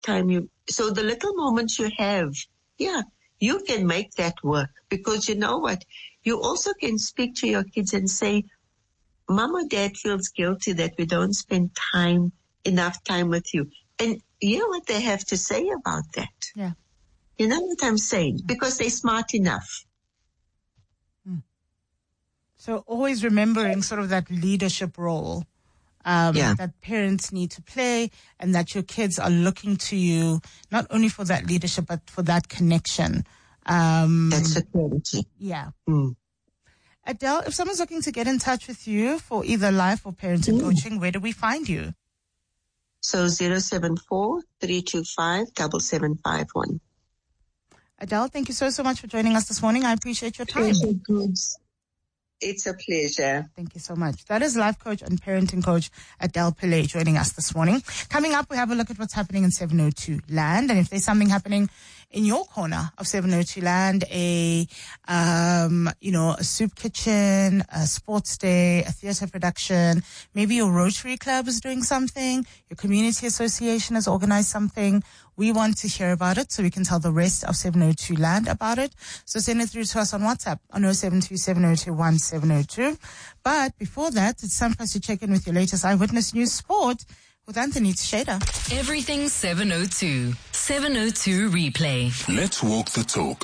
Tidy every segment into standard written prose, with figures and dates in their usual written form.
time so the little moments you have, you can make that work, because you know what? You also can speak to your kids and say, Mom or Dad feels guilty that we don't spend enough time with you. And you know what they have to say about that? Yeah. You know what I'm saying? Because they're smart enough. So always remembering sort of that leadership role that parents need to play, and that your kids are looking to you not only for that leadership, but for that connection. That's security. Yeah. Adele, if someone's looking to get in touch with you for either life or parenting coaching, where do we find you? So 074-325-7751. Adele, thank you so much for joining us this morning. I appreciate your time. It's a pleasure. Thank you so much. That is life coach and parenting coach Adele Pillay joining us this morning. Coming up, we have a look at what's happening in 702 Land. And if there's something happening in your corner of 702 Land, a soup kitchen, a sports day, a theater production, maybe your Rotary Club is doing something, your community association has organized something, we want to hear about it so we can tell the rest of 702 Land about it. So send it through to us on WhatsApp on 072-702-1702. But before that, it's time for us to check in with your latest Eyewitness News Sport with Anthony Tsheda. Everything 702. 702 Replay. Let's walk the talk.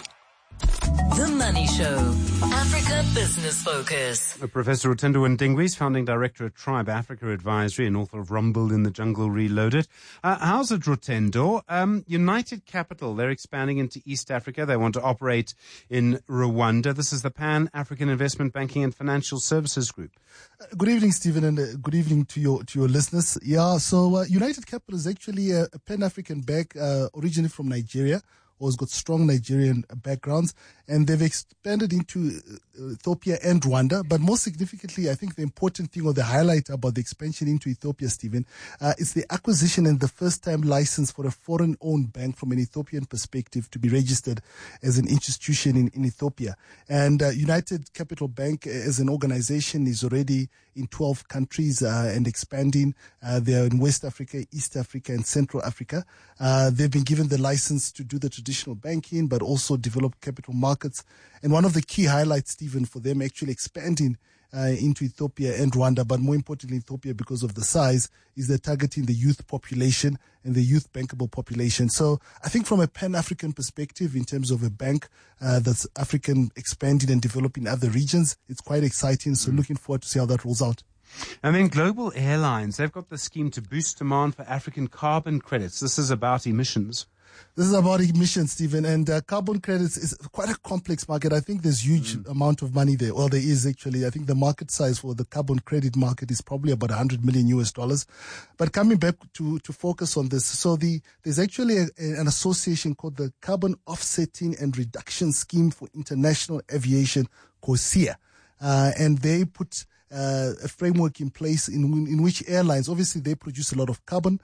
The Money Show. Africa Business Focus. Professor Rutendo Ndingwe, founding director at Tribe Africa Advisory and author of Rumble in the Jungle Reloaded. How's it, Rutendo? United Capital, they're expanding into East Africa. They want to operate in Rwanda. This is the Pan-African Investment Banking and Financial Services Group. Good evening, Stephen, and good evening to your listeners. Yeah, so United Capital is actually a Pan-African bank originally from Nigeria, or has got strong Nigerian backgrounds, and they've expanded into Ethiopia and Rwanda. But most significantly, I think the important thing or the highlight about the expansion into Ethiopia, Stephen, is the acquisition and the first-time license for a foreign-owned bank from an Ethiopian perspective to be registered as an institution in Ethiopia. And United Capital Bank as an organization is already in 12 countries and expanding. They are in West Africa, East Africa, and Central Africa. They've been given the license to do the traditional banking, but also develop capital markets. And one of the key highlights, Stephen, for them actually expanding into Ethiopia and Rwanda, but more importantly Ethiopia because of the size, is they're targeting the youth population and the youth bankable population. So I think from a Pan-African perspective, in terms of a bank that's African expanding and developing other regions, it's quite exciting. So looking forward to see how that rolls out. And then Global Airlines, they've got the scheme to boost demand for African carbon credits. This is about emissions. This is about emissions, Stephen, and carbon credits is quite a complex market. I think there's huge amount of money there. Well, there is actually. I think the market size for the carbon credit market is probably about $100 million. But coming back to focus on this, so there's actually an association called the Carbon Offsetting and Reduction Scheme for International Aviation, CORSIA, and they put a framework in place in which airlines, obviously they produce a lot of carbon,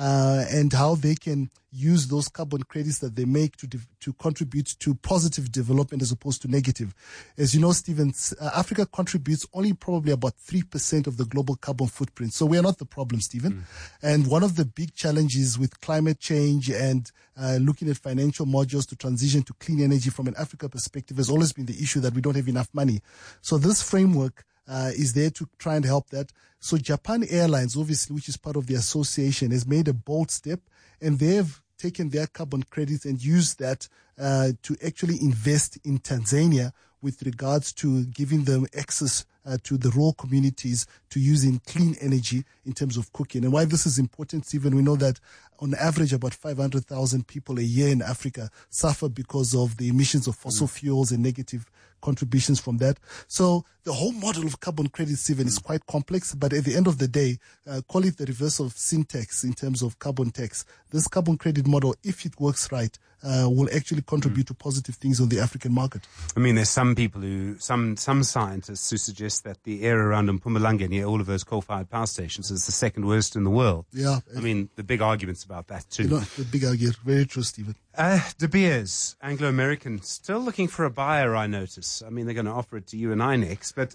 and how they can use those carbon credits that they make to contribute to positive development as opposed to negative. As you know, Stephen, Africa contributes only probably about 3% of the global carbon footprint. So we are not the problem, Stephen. And one of the big challenges with climate change and looking at financial modules to transition to clean energy from an Africa perspective has always been the issue that we don't have enough money. So this framework is there to try and help that. So Japan Airlines, obviously, which is part of the association, has made a bold step, and they've taken their carbon credits and used that to actually invest in Tanzania with regards to giving them access to the rural communities to using clean energy in terms of cooking. And why this is important, Stephen, we know that on average about 500,000 people a year in Africa suffer because of the emissions of fossil fuels and negative contributions from that. So the whole model of carbon credit, Stephen, is quite complex, but at the end of the day, call it the reverse of sin tax in terms of carbon tax. This carbon credit model, if it works right, will actually contribute to positive things on the African market. I mean, there's some people some scientists who suggest that the area around Mpumalanga near all of those coal-fired power stations is the second worst in the world. Yeah. I mean, the big arguments about that too. The big argument. Very true, Stephen. De Beers, Anglo-American, still looking for a buyer, I notice. I mean, they're going to offer it to you and I next, but,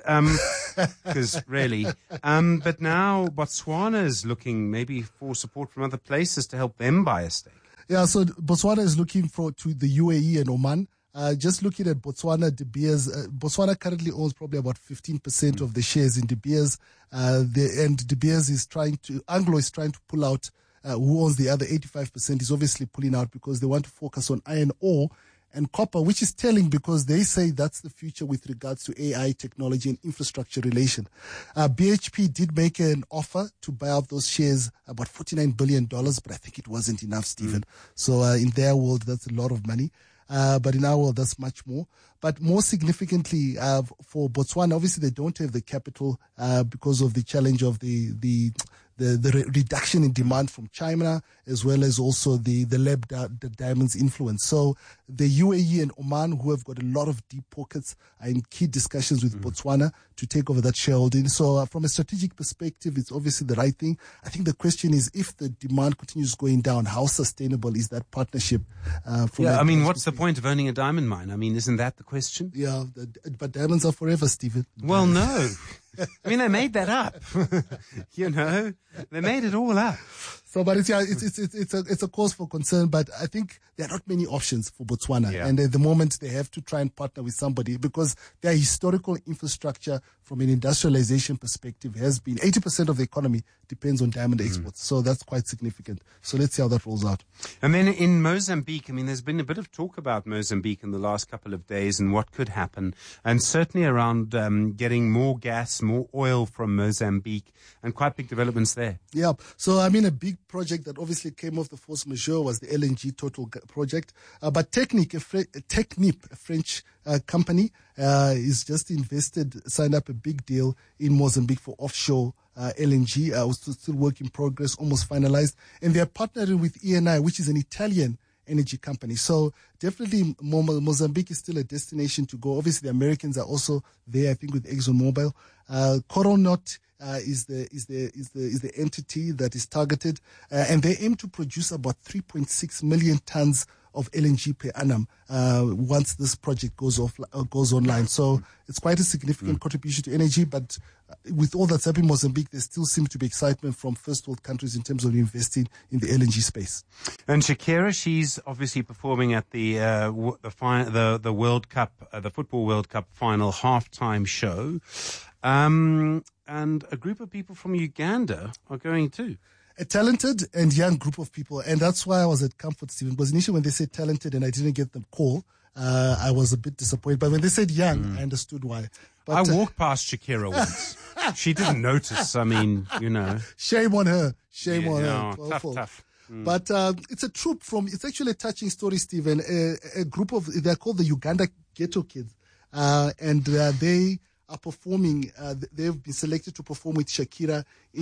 because really, but now Botswana is looking maybe for support from other places to help them buy a stake. Yeah, so Botswana is looking to the UAE and Oman. Just looking at Botswana, De Beers, Botswana currently owns probably about 15% of the shares in De Beers. And De Beers Anglo is trying to pull out, who owns the other 85% is obviously pulling out because they want to focus on iron ore and copper, which is telling because they say that's the future with regards to AI technology and infrastructure relation. BHP did make an offer to buy out those shares, about $49 billion, but I think it wasn't enough, Stephen. So in their world, that's a lot of money. But in our world, that's much more. But more significantly, for Botswana, obviously they don't have the capital because of the challenge of the reduction in demand from China, as well as also the diamonds influence. So the UAE and Oman, who have got a lot of deep pockets, are in key discussions with Botswana to take over that shareholding. So from a strategic perspective, it's obviously the right thing. I think the question is, if the demand continues going down, how sustainable is that partnership? What's the point of owning a diamond mine? I mean, isn't that the question? Yeah, but diamonds are forever, Stephen. Well, no. I mean, they made that up. They made it all up. So, but it's a cause for concern. But I think there are not many options for Botswana, and at the moment they have to try and partner with somebody because their historical infrastructure, from an industrialization perspective, has been 80% of the economy depends on diamond exports. So that's quite significant. So let's see how that rolls out. And then in Mozambique, I mean, there's been a bit of talk about Mozambique in the last couple of days and what could happen, and certainly around getting more gas, more oil from Mozambique, and quite big developments there. Yeah. So, I mean, a big project that obviously came off the force majeure was the LNG Total project. But Technip, a French company, is just signed up a big deal in Mozambique for offshore LNG. Still work in progress, almost finalized. And they're partnering with Eni, which is an Italian energy company. So definitely Mozambique is still a destination to go. Obviously the Americans are also there, I think, with ExxonMobil. Coronaut is the entity that is targeted, and they aim to produce about 3.6 million tons of LNG per annum once this project goes online. So it's quite a significant contribution to energy, but with all that's happening in Mozambique, there still seems to be excitement from first world countries in terms of investing in the LNG space. And Shakira, she's obviously performing at the World Cup, the Football World Cup final halftime show. And a group of people from Uganda are going too. A talented and young group of people. And that's why I was at Comfort, Stephen. Because initially when they said talented and I didn't get the call, I was a bit disappointed. But when they said young, I understood why. But, I walked past Shakira once. She didn't notice. I mean, Shame on her. Shame on her. Tough. But it's a troop it's actually a touching story, Stephen. A group they're called the Uganda Ghetto Kids. And they are performing, they've been selected to perform with Shakira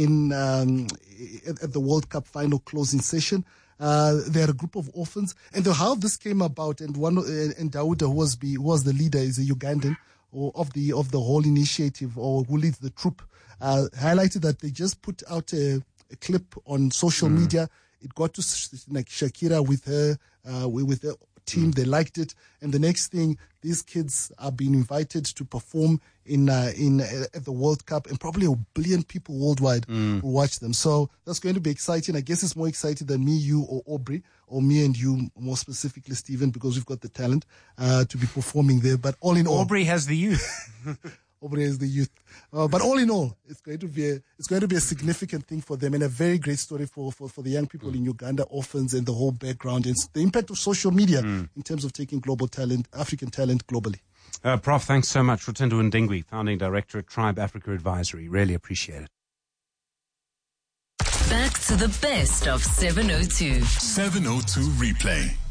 at the World Cup final closing session. They're a group of orphans. And how this came about, and Dauda, who was the leader, is a Ugandan of the whole initiative, or who leads the troop, highlighted that they just put out a clip on social media. It got to Shakira with her team. They liked it, and the next thing, these kids are being invited to perform at the World Cup, and probably 1 billion people worldwide will watch them. So that's going to be exciting. I guess it's more exciting than me, you, or Aubrey, or me and you, more specifically, Stephen, because we've got the talent to be performing there. But all in all, Aubrey has the youth. Aubrey has the youth. But all in all, it's going to be a significant thing for them, and a very great story for the young people in Uganda, orphans, and the whole background, and the impact of social media in terms of taking global talent, African talent, globally. Prof, thanks so much. Rutendo Ndengwi, Founding Director at Tribe Africa Advisory. Really appreciate it. Back to the best of 702. 702 Replay.